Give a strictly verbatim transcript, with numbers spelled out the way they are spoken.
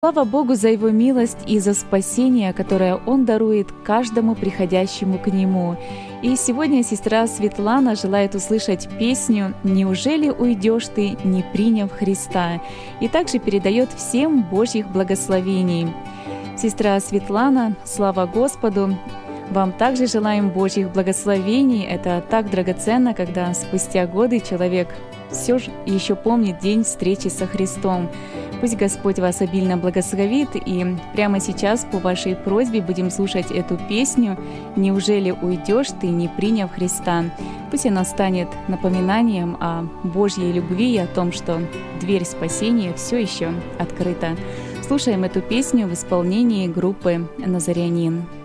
Слава Богу за Его милость и за спасение, которое Он дарует каждому приходящему к Нему. И сегодня сестра Светлана желает услышать песню «Неужели уйдешь ты, не приняв Христа?» и также передает всем Божьих благословений. Сестра Светлана, слава Господу! Вам также желаем Божьих благословений. Это так драгоценно, когда спустя годы человек все же еще помнит день встречи со Христом. Пусть Господь вас обильно благословит, и прямо сейчас по вашей просьбе будем слушать эту песню «Неужели уйдешь ты, не приняв Христа?». Пусть она станет напоминанием о Божьей любви и о том, что дверь спасения все еще открыта. Слушаем эту песню в исполнении группы «Назарянин».